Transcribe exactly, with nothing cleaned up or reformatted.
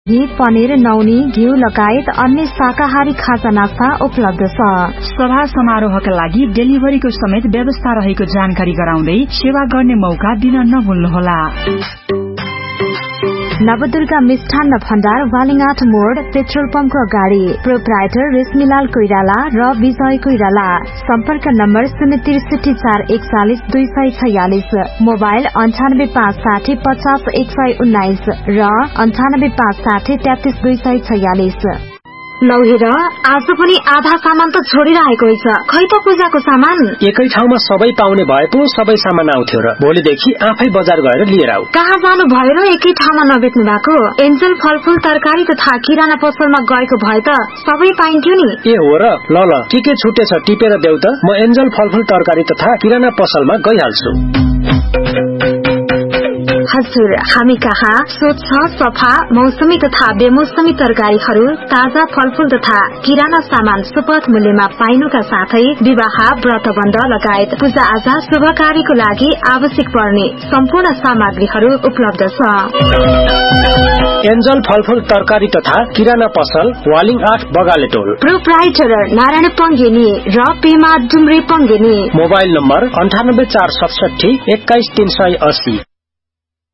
घी, पनिर, नौनी, घिउ लगायत अन्य शाकाहारी खाजा नास्ता उपलब्ध छ। सभा समारोहका लागि डेलिभरीको समेत व्यवस्था रहेको जानकारी गराउँदै सेवा गर्ने मौका दिन नभुल्नुहोला। नवदुर्गा मिष्ठान्न भण्डार, वालिङाट मोड, पेट्रोल पम्पको अगाडि। प्रोप्राइटर रेशमीलाल कोइराला र विजय कोइराला। सम्पर्क नम्बर शून्य त्रिसठी चार एकचालिस दुई सय छयालिस, मोबाइल अन्ठानब्बे पाँच साठी पचास एक सय उन्नाइस र अन्ठानब्बे पाँच साठी तेत्तीस दुई सय छयालिस। लौ हेर, आज पनि आधा सामान त छोडिरहेको रहेछ। खै त पूजाको सामान एकै ठाउँमा सबै पाउने भए पो सबै सामान आउँथ्यो र भोलिदेखि आफै बजार गएर लिएर आऊ। कहाँ जानु भयो र एकै ठाउँमा नबेच्नु भएको? एन्जल फलफूल तरकारी तथा किराना पसलमा गएको भए त सबै पाइन्थ्यो नि। ए हो र, ल ल के के छुटेछ टिपेर देऊ त, म एन्जल फलफूल तरकारी तथा किराना पसलमा गइहाल्छु। हजुर, हामी कहाँ स्वच्छ, सफा, मौसमी तथा बेमौसमी तरकारीहरू, ताजा फलफूल तथा किराना सामान सुपथ मूल्यमा पाइनुका साथै विवाह, व्रतबन्ध लगायत पूजा आजा शुभ कार्यको लागि आवश्यक पर्ने सम्पूर्ण सामग्रीहरू उपलब्ध छ। एन्जल फलफूल तरकारी तथा किराना पसल, वालिङ आठ बगालेटोल। प्रोप्राइटर नारायण पङ्गेनी र पेमा डुम्रे पङ्गेनी। मोबाइल नम्बर अन्ठानब्बे चार सतसठी एक्काइस तीन सय अस्सी।